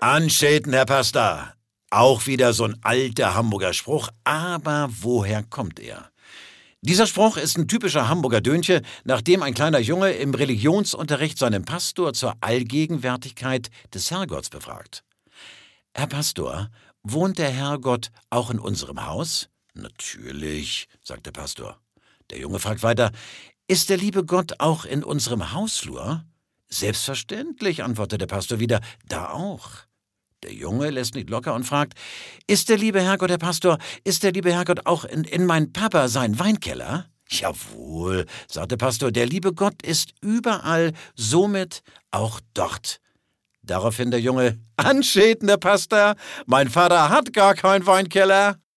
Anschäten, Herr Pastor. Auch wieder so ein alter Hamburger Spruch, aber woher kommt er? Dieser Spruch ist ein typischer Hamburger Dönche, nachdem ein kleiner Junge im Religionsunterricht seinen Pastor zur Allgegenwärtigkeit des Herrgotts befragt. Herr Pastor, wohnt der Herrgott auch in unserem Haus? Natürlich, sagt der Pastor. Der Junge fragt weiter, ist der liebe Gott auch in unserem Hausflur? Selbstverständlich, antwortet der Pastor wieder, da auch. Der Junge lässt nicht locker und fragt, ist der liebe Herrgott, Herr Pastor, ist der liebe Herrgott auch in mein Papa sein Weinkeller? Jawohl, sagt der Pastor, der liebe Gott ist überall, somit auch dort. Daraufhin der Junge, Anschäten, Herr Pastor, mein Vater hat gar keinen Weinkeller.